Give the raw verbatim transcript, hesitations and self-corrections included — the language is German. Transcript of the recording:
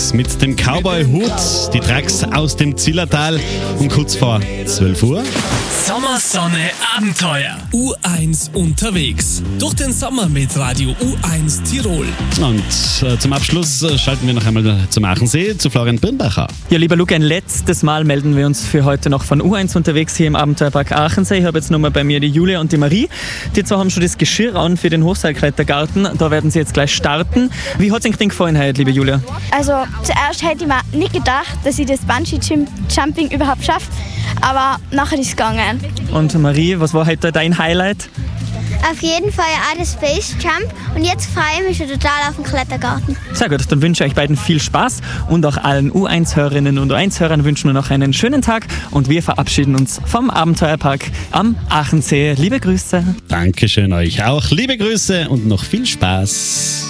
unterwegs mit dem Cowboy-Hut, die Tracks aus dem Zillertal um kurz vor zwölf Uhr. Sommersonne Abenteuer. U eins unterwegs. Durch den Sommer mit Radio U eins Tirol. Und äh, zum Abschluss äh, schalten wir noch einmal zum Aachensee, zu Florian Birnbacher. Ja, lieber Luke, ein letztes Mal melden wir uns für heute noch von U eins unterwegs hier im Abenteuerpark Aachensee. Ich habe jetzt nochmal bei mir die Julia und die Marie. Die zwei haben schon das Geschirr an für den Hochseilklettergarten. Da werden sie jetzt gleich starten. Wie hat es Ihnen gefallen heute, liebe Julia? Also zuerst hätte ich mir nicht gedacht, dass ich das Bungee-Jumping überhaupt schaffe. Aber nachher ist es gegangen. Und Marie, was war heute dein Highlight? Auf jeden Fall auch der Space Jump und jetzt freue ich mich schon total auf den Klettergarten. Sehr gut, dann wünsche ich euch beiden viel Spaß und auch allen U eins-Hörerinnen und U eins-Hörern wünschen wir noch einen schönen Tag und wir verabschieden uns vom Abenteuerpark am Aachensee. Liebe Grüße. Dankeschön euch auch. Liebe Grüße und noch viel Spaß.